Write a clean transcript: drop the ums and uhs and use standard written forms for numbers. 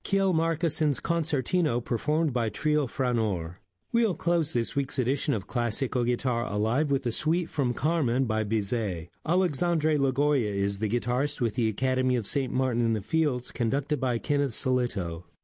Kjell Markuson's Concertino performed by Trio Franor. We'll close this week's edition of Classical Guitar Alive with a suite from Carmen by Bizet. Alexandre Lagoya is the guitarist with the Academy of St. Martin in the Fields, conducted by Kenneth Solito.